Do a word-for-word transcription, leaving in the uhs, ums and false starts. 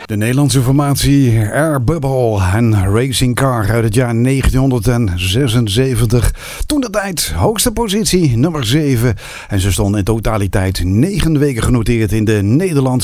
De Nederlandse formatie Air Bubble en Racing Car uit het jaar negentienhonderdzesenzeventig. Toen de tijd hoogste positie, nummer zeven. En ze stonden in totaliteit negen weken genoteerd in de Nederlandse